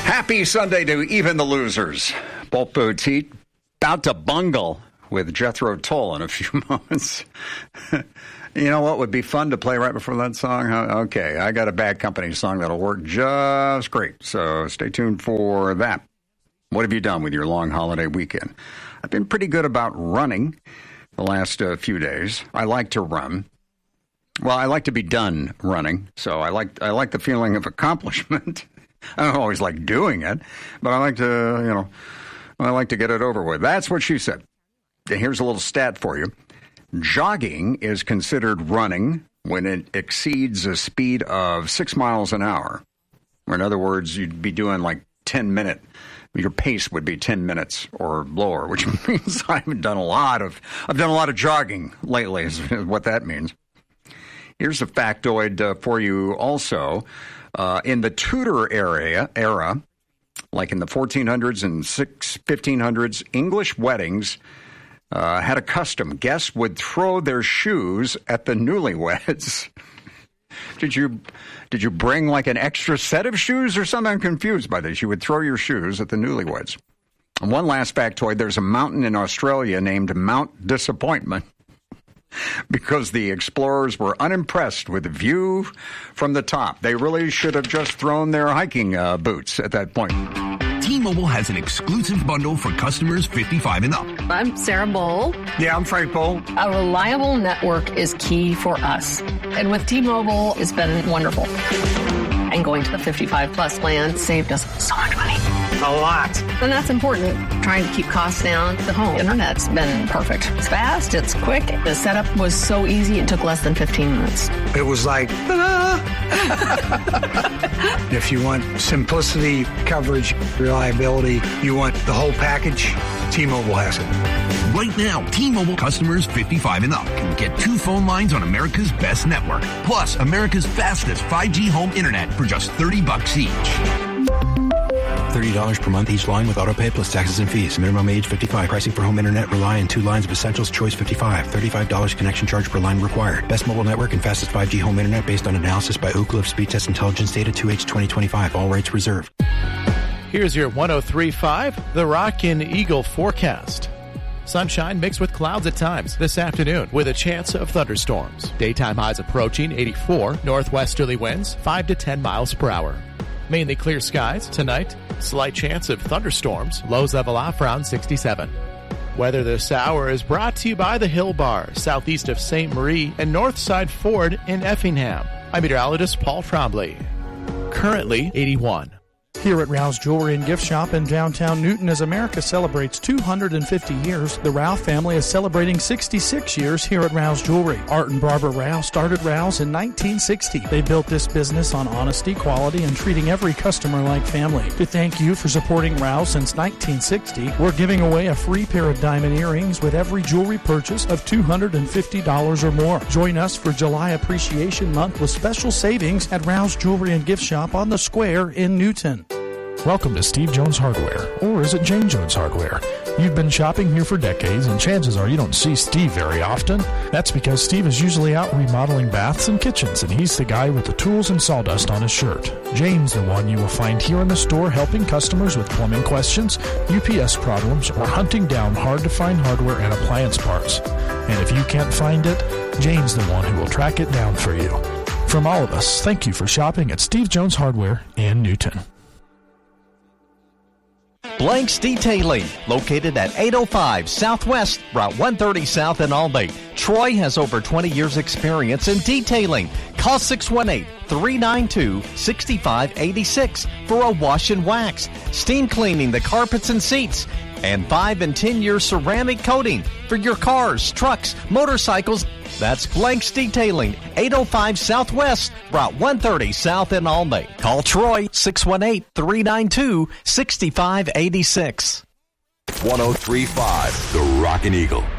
Happy Sunday to even the losers. Bolt Boutique about to bungle with Jethro Tull in a few moments. You know what would be fun to play right before that song? Okay, I got a Bad Company song that'll work just great. So stay tuned for that. What have you done with your long holiday weekend? I've been pretty good about running the last few days. I like to run. Well, I like to be done running, so I like the feeling of accomplishment. I don't always like doing it, but I like to, I like to get it over with. That's what she said. Here's a little stat for you. Jogging is considered running when it exceeds a speed of 6 miles an hour. Or in other words, you'd be doing like 10 minutes. Your pace would be 10 minutes or lower, which means I've done a lot of jogging lately, is what that means. Here's a factoid for you also. In the Tudor era, like in the 1400s and 1500s, English weddings had a custom. Guests would throw their shoes at the newlyweds. Did you bring like an extra set of shoes or something? I'm confused by this. You would throw your shoes at the newlyweds. And one last factoid, there's a mountain in Australia named Mount Disappointment because the explorers were unimpressed with the view from the top. They really should have just thrown their hiking boots at that point. T-Mobile has an exclusive bundle for customers 55 and up. I'm Sarah Bowl. Yeah, I'm Frank Bowl. A reliable network is key for us. And with T-Mobile, it's been wonderful. And going to the 55-plus plan saved us so much money. A lot. And that's important. Trying to keep costs down. The home internet's been perfect. It's fast. It's quick. The setup was so easy. It took less than 15 minutes. It was like, If you want simplicity, coverage, reliability, you want the whole package, T-Mobile has it. Right now, T-Mobile customers 55 and up can get 2 phone lines on America's best network, plus America's fastest 5G home internet for just $30 each. $30 per month each line with autopay plus taxes and fees. Minimum age 55. Pricing for home internet rely on 2 lines of Essentials Choice 55. $35 connection charge per line required. Best mobile network and fastest 5G home internet based on analysis by Ookla of Speed Test Intelligence Data 2H 2025. All rates reserved. Here's your 103.5 The Rockin' Eagle forecast. Sunshine mixed with clouds at times this afternoon with a chance of thunderstorms. Daytime highs approaching 84. Northwesterly winds 5 to 10 miles per hour. Mainly clear skies tonight. Slight chance of thunderstorms. Lows level off around 67. Weather this hour is brought to you by the Hill Bar, southeast of St. Marie and Northside Ford in Effingham. I'm meteorologist Paul Trombley. Currently 81. Here at Rouse Jewelry and Gift Shop in downtown Newton, as America celebrates 250 years, the Rouse family is celebrating 66 years here at Rouse Jewelry. Art and Barbara Rouse started Rouse in 1960. They built this business on honesty, quality, and treating every customer like family. To thank you for supporting Rouse since 1960, we're giving away a free pair of diamond earrings with every jewelry purchase of $250 or more. Join us for July Appreciation Month with special savings at Rouse Jewelry and Gift Shop on the Square in Newton. Welcome to Steve Jones Hardware, or is it Jane Jones Hardware? You've been shopping here for decades, and chances are you don't see Steve very often. That's because Steve is usually out remodeling baths and kitchens, and he's the guy with the tools and sawdust on his shirt. Jane's the one you will find here in the store helping customers with plumbing questions, UPS problems, or hunting down hard-to-find hardware and appliance parts. And if you can't find it, Jane's the one who will track it down for you. From all of us, thank you for shopping at Steve Jones Hardware in Newton. Blanks Detailing, located at 805 Southwest, Route 130 South in Albany. Troy has over 20 years experience in detailing. Call 618-392-6586 for a wash and wax, steam cleaning the carpets and seats, and 5 and 10-year ceramic coating for your cars, trucks, motorcycles. That's Blanks Detailing, 805 Southwest, Route 130 South in Albany. Call Troy, 618-392-6586. 103.5 The Rockin' Eagle.